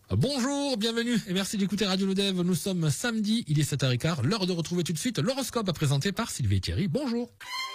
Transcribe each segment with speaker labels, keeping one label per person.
Speaker 1: Bonjour, bienvenue et merci d'écouter Radio Lodev. Nous sommes samedi, il est 7h15, l'heure de retrouver tout de suite l'horoscope présenté par Sylvie et Thierry. Bonjour.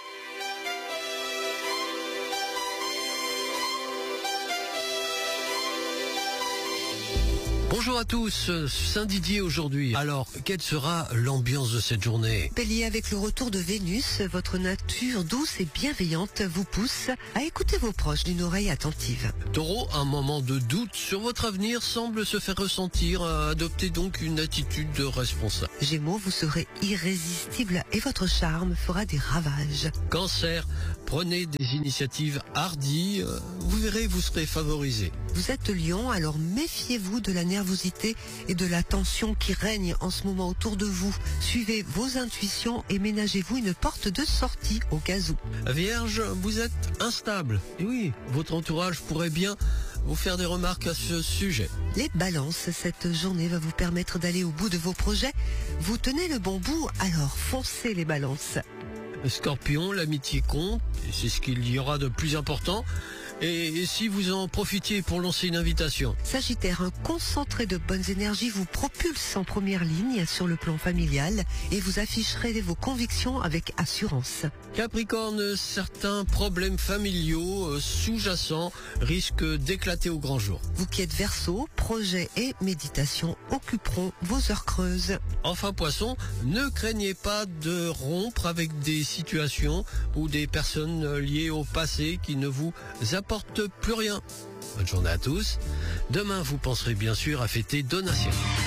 Speaker 2: Bonjour à tous, Saint-Didier aujourd'hui. Alors, quelle sera l'ambiance de cette journée?
Speaker 3: Bélier, avec le retour de Vénus, votre nature douce et bienveillante vous pousse à écouter vos proches d'une oreille attentive.
Speaker 2: Taureau, un moment de doute sur votre avenir semble se faire ressentir. Adoptez donc une attitude de responsable.
Speaker 3: Gémeaux, vous serez irrésistible et votre charme fera des ravages.
Speaker 2: Cancer, prenez des initiatives hardies. Vous verrez, vous serez favorisé.
Speaker 3: Vous êtes Lion, alors méfiez-vous de la nervosité et de la tension qui règne en ce moment autour de vous. Suivez vos intuitions et ménagez-vous une porte de sortie au cas où.
Speaker 2: Vierge, vous êtes instable. Et oui, votre entourage pourrait bien vous faire des remarques à ce sujet.
Speaker 3: Les balances, cette journée va vous permettre d'aller au bout de vos projets. Vous tenez le bon bout, alors foncez les balances.
Speaker 2: Scorpion, l'amitié compte, et c'est ce qu'il y aura de plus important. Et si vous en profitiez pour lancer une invitation.
Speaker 3: Sagittaire, un concentré de bonnes énergies vous propulse en première ligne sur le plan familial et vous afficherez vos convictions avec assurance.
Speaker 2: Capricorne, certains problèmes familiaux sous-jacents risquent d'éclater au grand jour.
Speaker 3: Vous qui êtes Verseau, projets et méditation occuperont vos heures creuses.
Speaker 2: Enfin Poisson, ne craignez pas de rompre avec des situations ou des personnes liées au passé qui ne vous apportent plus rien. Bonne journée à tous. Demain, vous penserez bien sûr à fêter Donatien.